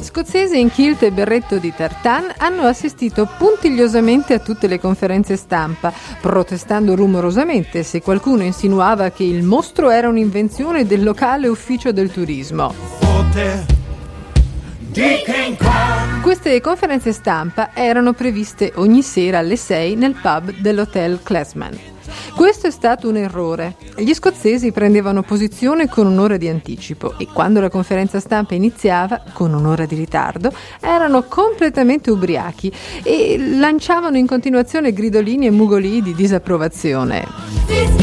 scozzesi in kilt e berretto di tartan hanno assistito puntigliosamente a tutte le conferenze stampa, protestando rumorosamente se qualcuno insinuava che il mostro era un'invenzione del locale ufficio del turismo. Queste conferenze stampa erano previste ogni sera alle 6 nel pub dell'Hotel Klesman. Questo è stato un errore. Gli scozzesi prendevano posizione con un'ora di anticipo e quando la conferenza stampa iniziava, con un'ora di ritardo, erano completamente ubriachi e lanciavano in continuazione gridolini e mugolii di disapprovazione.